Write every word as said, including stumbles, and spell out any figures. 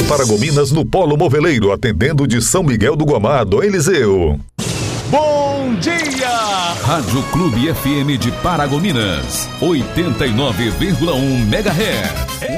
Paragominas, no Polo Moveleiro, atendendo de São Miguel do Guamá, do Eliseu. Bom dia! Rádio Clube F M de Paragominas, oitenta e nove vírgula um megahertz.